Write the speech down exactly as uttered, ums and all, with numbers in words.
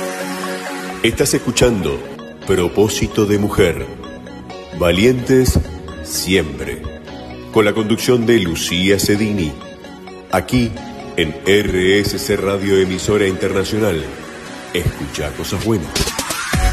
Estás escuchando Propósito de Mujer. Valientes siempre. Con la conducción de Lucía Cedini. Aquí en R S C Radio Emisora Internacional. Escucha cosas buenas.